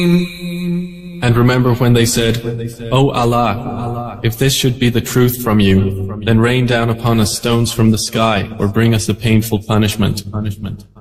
And remember when they said, O Allah, if this should be the truth from you, then rain down upon us stones from the sky or bring us a painful punishment.